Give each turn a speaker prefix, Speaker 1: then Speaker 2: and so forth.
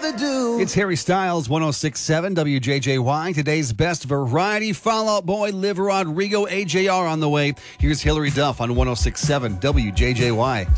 Speaker 1: to do.
Speaker 2: It's Harry Styles, 106.7 WJJY. Today's best variety. Fall Out Boy, Liv Rodrigo, AJR on the way. Here's Hillary Duff on 106.7 WJJY.